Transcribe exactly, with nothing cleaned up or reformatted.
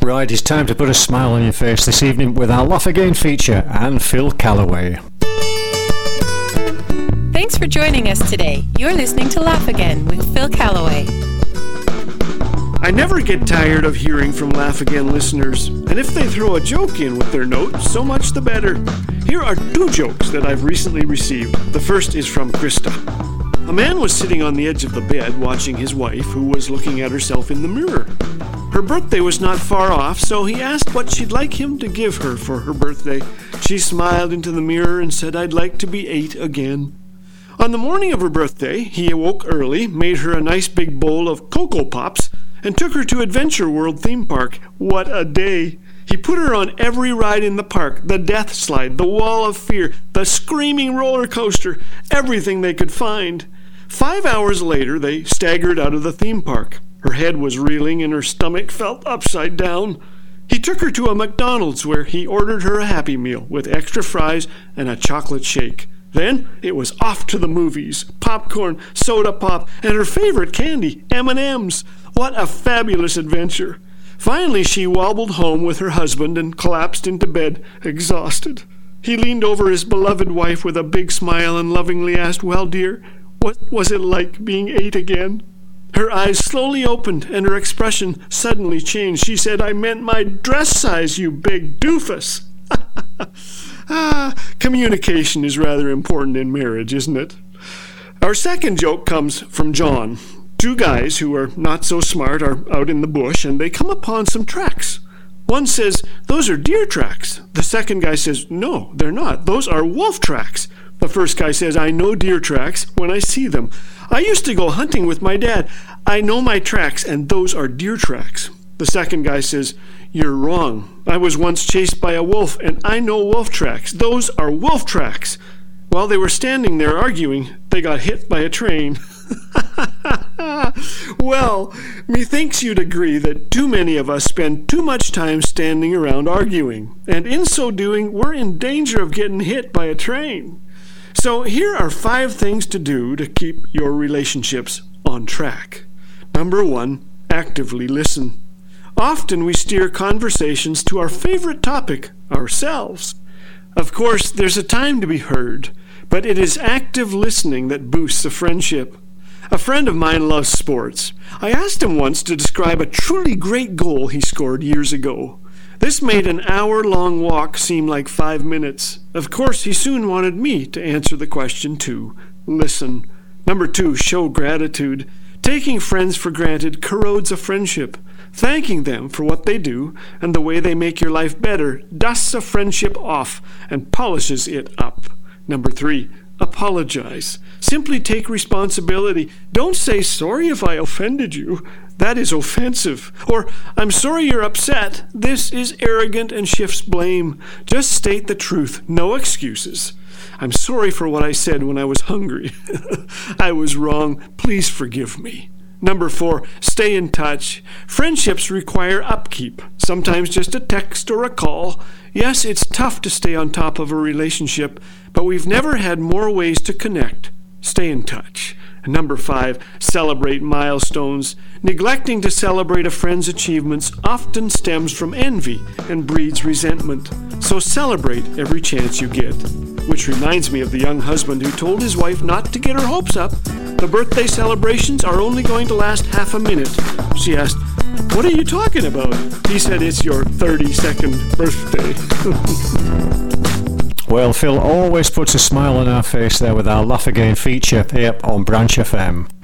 Right, it's time to put a smile on your face this evening with our Laugh Again feature and Phil Callaway. Thanks for joining us today. You're listening to Laugh Again with Phil Callaway. I never get tired of hearing from Laugh Again listeners, and if they throw a joke in with their note, so much the better. Here are two jokes that I've recently received. The first is from Krista. A man was sitting on the edge of the bed watching his wife, who was looking at herself in the mirror. Her birthday was not far off, so he asked what she'd like him to give her for her birthday. She smiled into the mirror and said, "I'd like to be eight again." On the morning of her birthday, he awoke early, made her a nice big bowl of Cocoa Pops, and took her to Adventure World theme park. What a day! He put her on every ride in the park, the death slide, the wall of fear, the screaming roller coaster, everything they could find. Five hours later, they staggered out of the theme park. Her head was reeling and her stomach felt upside down. He took her to a McDonald's where he ordered her a Happy Meal with extra fries and a chocolate shake. Then it was off to the movies, popcorn, soda pop, and her favorite candy, M and M's. What a fabulous adventure. Finally, she wobbled home with her husband and collapsed into bed, exhausted. He leaned over his beloved wife with a big smile and lovingly asked, "Well, dear, what was it like being eight again?" Her eyes slowly opened and her expression suddenly changed. She said, "I meant my dress size, you big doofus." Ah, communication is rather important in marriage, isn't it? Our second joke comes from John. Two guys who are not so smart are out in the bush and they come upon some tracks. One says, "Those are deer tracks." The second guy says, "No, they're not. Those are wolf tracks." The first guy says, "I know deer tracks when I see them. I used to go hunting with my dad. I know my tracks, and those are deer tracks." The second guy says, "You're wrong. I was once chased by a wolf, and I know wolf tracks. Those are wolf tracks." While they were standing there arguing, they got hit by a train. Well, methinks you'd agree that too many of us spend too much time standing around arguing, and in so doing, we're in danger of getting hit by a train. So here are five things to do to keep your relationships on track. Number one, actively listen. Often we steer conversations to our favorite topic, ourselves. Of course, there's a time to be heard, but it is active listening that boosts a friendship. A friend of mine loves sports. I asked him once to describe a truly great goal he scored years ago. This made an hour-long walk seem like five minutes. Of course, he soon wanted me to answer the question too. Listen. Number two, show gratitude. Taking friends for granted corrodes a friendship. Thanking them for what they do and the way they make your life better dusts a friendship off and polishes it up. Number three, apologize. Simply take responsibility. Don't say, "Sorry if I offended you." That is offensive. Or, "I'm sorry you're upset." This is arrogant and shifts blame. Just state the truth. No excuses. "I'm sorry for what I said when I was hungry. I was wrong. Please forgive me." Number four, stay in touch. Friendships require upkeep, sometimes just a text or a call. Yes, it's tough to stay on top of a relationship, but we've never had more ways to connect. Stay in touch. And number five, celebrate milestones. Neglecting to celebrate a friend's achievements often stems from envy and breeds resentment. So celebrate every chance you get. Which reminds me of the young husband who told his wife not to get her hopes up. The birthday celebrations are only going to last half a minute. She asked, "What are you talking about?" He said, "It's your thirty-second birthday." Well, Phil always puts a smile on our face there with our Laugh Again feature here on Branch F M.